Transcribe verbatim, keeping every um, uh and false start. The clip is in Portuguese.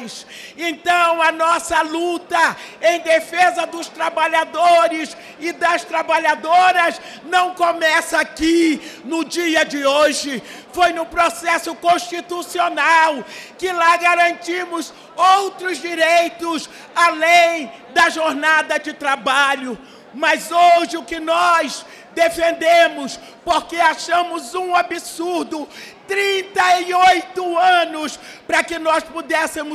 trabalhos. Então, a nossa luta em defesa dos trabalhadores e das trabalhadoras não começa aqui no dia de hoje. Foi no processo constitucional que lá garantimos outros direitos além da jornada de trabalho. Mas hoje o que nós defendemos, porque achamos um absurdo, trinta e oito anos para que nós pudéssemos